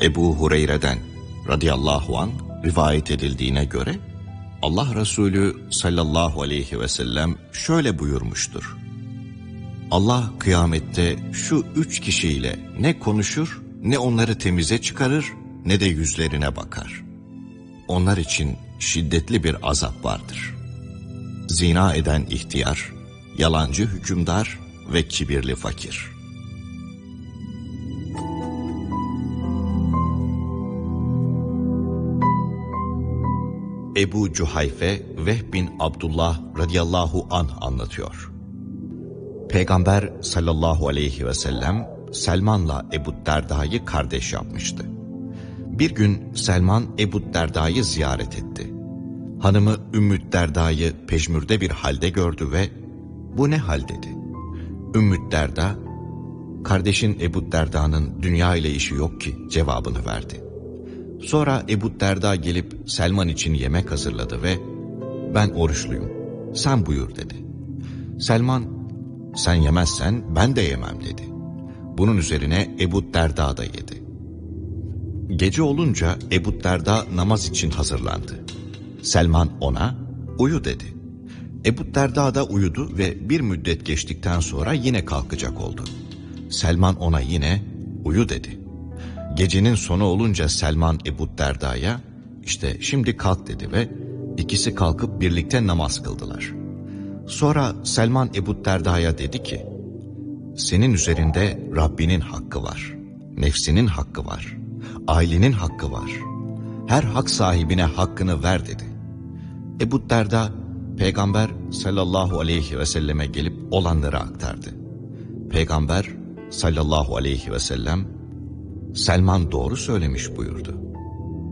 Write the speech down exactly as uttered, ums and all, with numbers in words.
Ebu Hureyre'den radıyallahu anh rivayet edildiğine göre Allah Resulü sallallahu aleyhi ve sellem şöyle buyurmuştur. Allah kıyamette şu üç kişiyle ne konuşur, ne onları temize çıkarır, ne de yüzlerine bakar. Onlar için şiddetli bir azap vardır. Zina eden ihtiyar, yalancı hükümdar ve kibirli fakir. Ebu Cuhayfe Vehb bin Abdullah radıyallahu anh anlatıyor. Peygamber sallallahu aleyhi ve sellem Selman'la Ebu Derda'yı kardeş yapmıştı. Bir gün Selman Ebu Derda'yı ziyaret etti. Hanımı Ümmü Derda'yı peşmürde bir halde gördü ve "Bu ne hal?" dedi. Ümmü Derda, "Kardeşin Ebu Derda'nın dünya ile işi yok ki" cevabını verdi. Sonra Ebu Derda gelip Selman için yemek hazırladı ve "Ben oruçluyum, sen buyur" dedi. Selman, "Sen yemezsen ben de yemem" dedi. Bunun üzerine Ebu Derda da yedi. Gece olunca Ebu Derda namaz için hazırlandı. Selman ona "Uyu" dedi. Ebu Derda da uyudu ve bir müddet geçtikten sonra yine kalkacak oldu. Selman ona yine "Uyu" dedi. Gecenin sonu olunca Selman Ebu Derda'ya "İşte şimdi kalk" dedi ve ikisi kalkıp birlikte namaz kıldılar. Sonra Selman Ebu Derda'ya dedi ki, "Senin üzerinde Rabbinin hakkı var, nefsinin hakkı var, ailenin hakkı var. Her hak sahibine hakkını ver" dedi. Ebu Derda, Peygamber sallallahu aleyhi ve selleme gelip olanları aktardı. Peygamber sallallahu aleyhi ve sellem, "Selman doğru söylemiş" buyurdu.